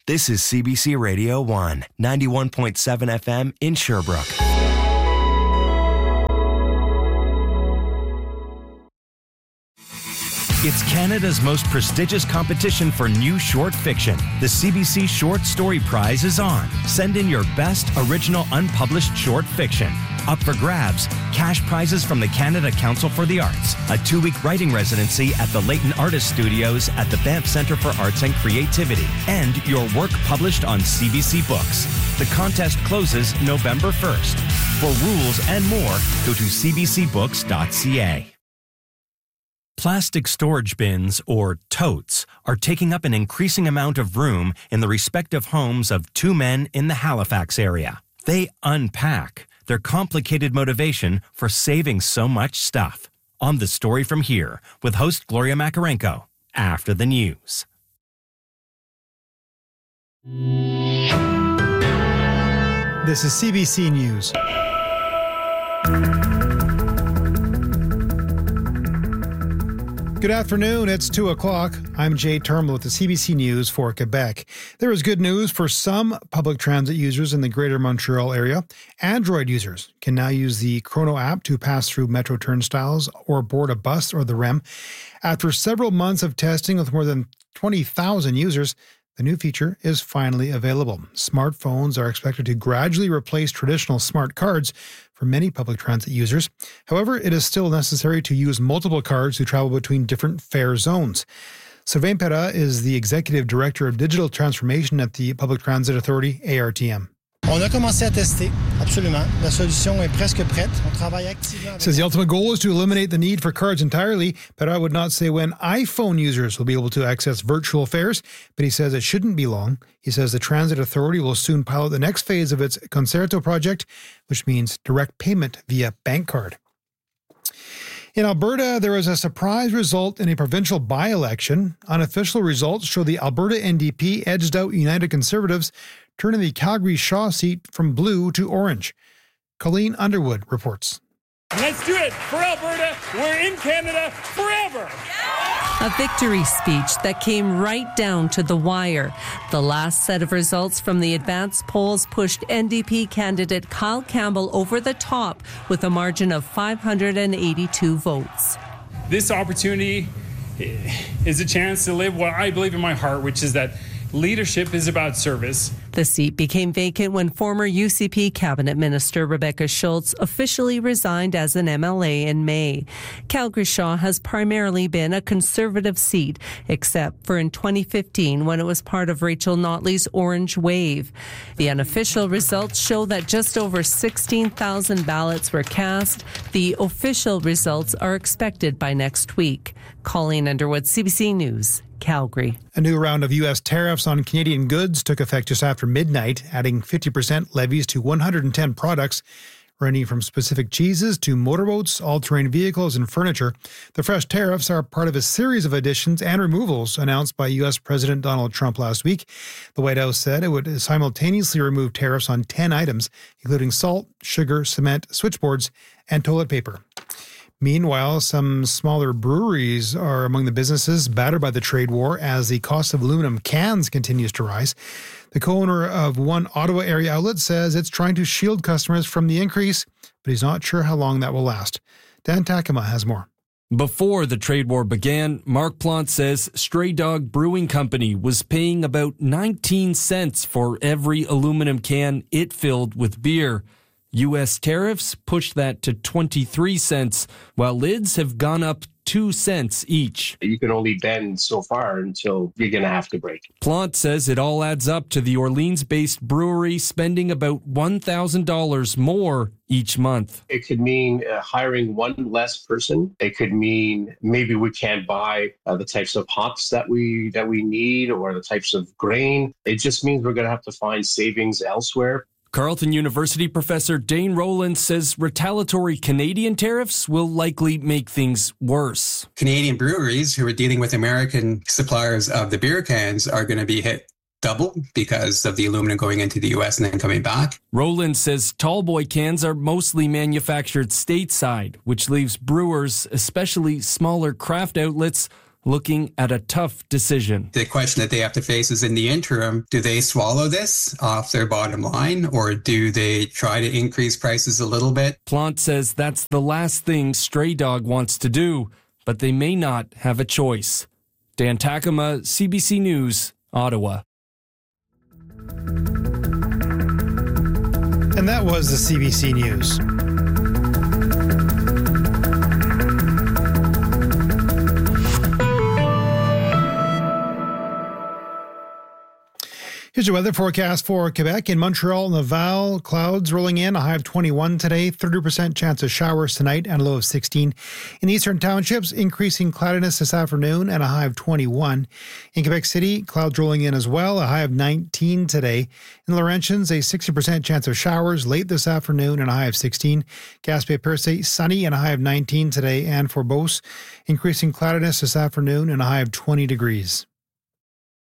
This is CBC Radio 1, 91.7 FM in Sherbrooke. It's Canada's most prestigious competition for new short fiction. The CBC Short Story Prize is on. Send in your best original unpublished short fiction. Up for grabs, cash prizes from the Canada Council for the Arts, a 2-week writing residency at the Leighton Artist Studios at the Banff Centre for Arts and Creativity, and your work published on CBC Books. The contest closes November 1st. For rules and more, go to cbcbooks.ca. Plastic storage bins, or totes, are taking up an increasing amount of room in the respective homes of two men in the Halifax area. They unpack their complicated motivation for saving so much stuff. On The Story From Here, with host Gloria Makarenko, after the news. This is CBC News. Good afternoon, it's 2 o'clock. I'm Jay Turnbull with the CBC News for Quebec. There is good news for some public transit users in the Greater Montreal area. Android users can now use the Chrono app to pass through metro turnstiles or board a bus or the REM. After several months of testing with more than 20,000 users, the new feature is finally available. Smartphones are expected to gradually replace traditional smart cards for many public transit users. However, it is still necessary to use multiple cards to travel between different fare zones. Sylvain Perra is the Executive Director of Digital Transformation at the Public Transit Authority, ARTM. On a commencé à tester, absolument. La solution est presque prête. On travaille activement. Says the ultimate goal is to eliminate the need for cards entirely, but I would not say when iPhone users will be able to access virtual fares, but he says it shouldn't be long. He says the Transit Authority will soon pilot the next phase of its Concerto project, which means direct payment via bank card. In Alberta, there was a surprise result in a provincial by-election. Unofficial results show the Alberta NDP edged out United Conservatives, turning the Calgary Shaw seat from blue to orange. Colleen Underwood reports. Let's do it for Alberta. We're in Canada forever. A victory speech that came right down to the wire. The last set of results from the advanced polls pushed NDP candidate Kyle Campbell over the top with a margin of 582 votes. This opportunity is a chance to live what I believe in my heart, which is that leadership is about service. The seat became vacant when former UCP cabinet minister Rebecca Schultz officially resigned as an MLA in May. Calgary Shaw has primarily been a conservative seat, except for in 2015 when it was part of Rachel Notley's Orange Wave. The unofficial results show that just over 16,000 ballots were cast. The official results are expected by next week. Colleen Underwood, CBC News, Calgary. A new round of U.S. tariffs on Canadian goods took effect just after midnight, adding 50% levies to 110 products, ranging from specific cheeses to motorboats, all-terrain vehicles, and furniture. The fresh tariffs are part of a series of additions and removals announced by U.S. President Donald Trump last week. The White House said it would simultaneously remove tariffs on 10 items, including salt, sugar, cement, switchboards, and toilet paper. Meanwhile, some smaller breweries are among the businesses battered by the trade war as the cost of aluminum cans continues to rise. The co-owner of one Ottawa area outlet says it's trying to shield customers from the increase, but he's not sure how long that will last. Dan Takema has more. Before the trade war began, Mark Plant says Stray Dog Brewing Company was paying about 19 cents for every aluminum can it filled with beer. U.S. tariffs pushed that to 23 cents, while lids have gone up 2 cents each. You can only bend so far until you're going to have to break. Plant says it all adds up to the Orleans-based brewery spending about $1,000 more each month. It could mean hiring one less person. It could mean maybe we can't buy the types of hops that we need or the types of grain. It just means we're going to have to find savings elsewhere. Carleton University professor Dane Rowland says retaliatory Canadian tariffs will likely make things worse. Canadian breweries who are dealing with American suppliers of the beer cans are going to be hit double because of the aluminum going into the U.S. and then coming back. Rowland says tallboy cans are mostly manufactured stateside, which leaves brewers, especially smaller craft outlets, looking at a tough decision. The question that they have to face is, in the interim, do they swallow this off their bottom line, or do they try to increase prices a little bit? Plante says that's the last thing Stray Dog wants to do, but they may not have a choice. Dan Takema, CBC News, Ottawa. And that was the CBC News. Here's your weather forecast for Quebec. In Montreal, Laval, clouds rolling in, a high of 21 today, 30% chance of showers tonight, and a low of 16. In the eastern townships, increasing cloudiness this afternoon, and a high of 21. In Quebec City, clouds rolling in as well, a high of 19 today. In Laurentians, a 60% chance of showers late this afternoon, and a high of 16. Gaspé-Percé, sunny, and a high of 19 today. And for Beauce, increasing cloudiness this afternoon, and a high of 20 degrees.